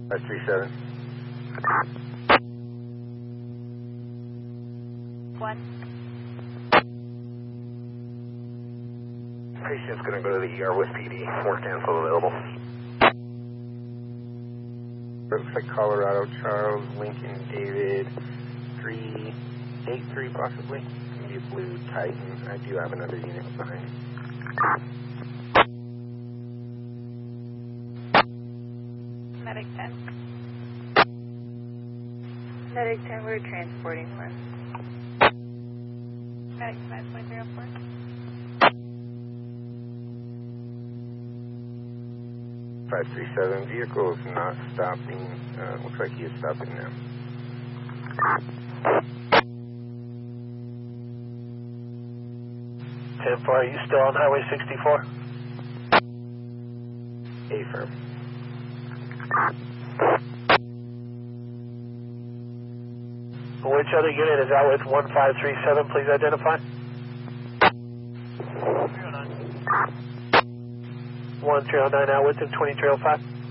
537. 1. Patient's going to go to the ER with PD. More cancel available. Looks like Colorado, Charles, Lincoln, David, 383 possibly. Maybe a blue Titan. I do have another unit behind. Medic 10. Medic 10, we're transporting one. Medic 5.04. 537. Vehicle is not stopping. Looks like he is stopping now. Are you still on Highway 64? Affirm. Which other unit is out with 1537? Please identify. 1309 out with him, 2305.